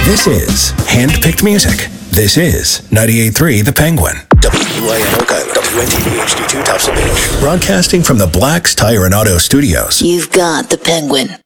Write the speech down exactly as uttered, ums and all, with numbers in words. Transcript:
This is hand-picked music. This is ninety-eight point three The Penguin. W I N Oak Island. W N T V H D two Topsail Beach. Broadcasting from the Black's Tire and Auto Studios. You've got The Penguin.